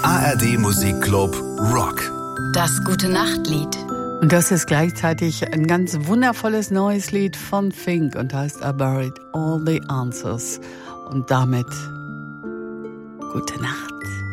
ARD Musikclub Rock. Das Gute-Nacht-Lied. Und das ist gleichzeitig ein ganz wundervolles neues Lied von Fink und heißt I Buried All the Answers. Und damit gute Nacht.